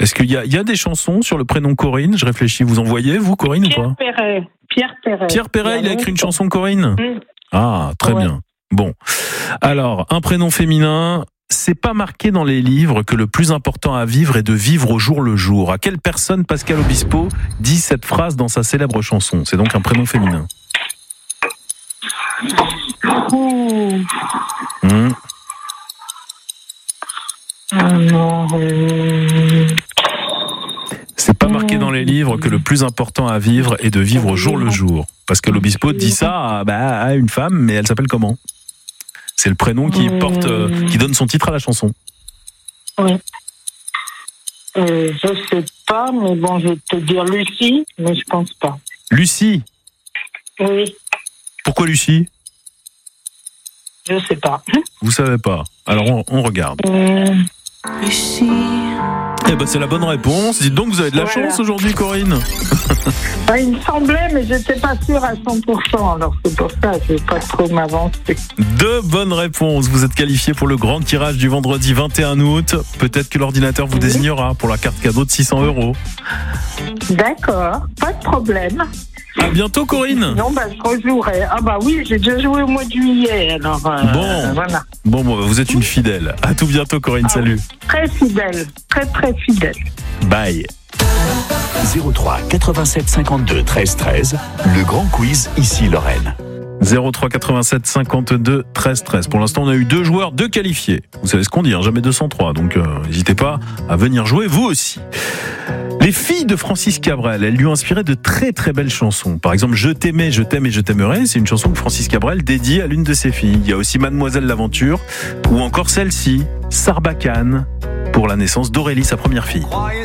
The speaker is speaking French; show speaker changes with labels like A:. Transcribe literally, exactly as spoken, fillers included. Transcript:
A: Est-ce qu'il y a, il y a des chansons sur le prénom Corinne? Je réfléchis. Vous en voyez, vous, Corinne,
B: Pierre
A: ou pas?
B: Perret. Pierre Perret.
A: Pierre Perret, il a écrit une chanson Corinne?
B: Mmh.
A: Ah, très
B: Ouais.
A: bien. Bon. Alors, un prénom féminin. C'est pas marqué dans les livres que le plus important à vivre est de vivre au jour le jour. À quelle personne Pascal Obispo dit cette phrase dans sa célèbre chanson? C'est donc un prénom féminin.
B: Ouh.
A: Mmh.
B: Alors, euh...
A: C'est pas marqué dans les livres que le plus important à vivre est de vivre au jour le jour. Pascal Obispo dit ça à, bah, à une femme, mais elle s'appelle comment? C'est le prénom qui porte, euh, qui donne son titre à la chanson.
B: Oui. Euh, je sais pas, mais bon, je vais te dire Lucie, mais je pense pas.
A: Lucie.
B: Oui,
A: Pourquoi Lucie?
B: je sais pas.
A: Vous savez pas. Alors on, on regarde.
B: Euh,
C: Lucie.
A: Eh ben c'est la bonne réponse. Dites donc, vous avez de la
B: Voilà.
A: chance aujourd'hui, Corinne.
B: bah, il me semblait, mais j'étais pas sûre à cent pour cent. Alors c'est pour ça, je vais pas trop m'avancer.
A: Deux bonnes réponses. Vous êtes qualifié pour le grand tirage du vendredi vingt et un août. Peut-être que l'ordinateur vous
B: Oui.
A: désignera pour la carte cadeau de six cents euros.
B: D'accord, pas de problème.
A: À bientôt, Corinne.
B: Non, bah, je rejouerai. Ah bah oui, j'ai déjà joué au mois de juillet, alors euh,
A: Bon.
B: voilà.
A: Bon, bon, vous êtes une fidèle. À tout bientôt, Corinne.
B: Ah,
A: Salut.
B: Très fidèle, très très fidèle.
A: Bye.
D: zéro trois quatre-vingt-sept cinquante-deux treize treize, le grand quiz ici Lorraine.
A: zéro trois quatre-vingt-sept cinquante-deux treize treize. Pour l'instant, on a eu deux joueurs, deux qualifiés. Vous savez ce qu'on dit, hein, jamais deux cent trois. Donc, euh, n'hésitez pas à venir jouer, vous aussi. Les filles de Francis Cabrel, elles lui ont inspiré de très très belles chansons. Par exemple, Je t'aimais, je t'aime et je t'aimerai. C'est une chanson que Francis Cabrel dédie à l'une de ses filles. Il y a aussi Mademoiselle l'Aventure ou encore celle-ci, Sarbacane, pour la naissance d'Aurélie, sa première fille.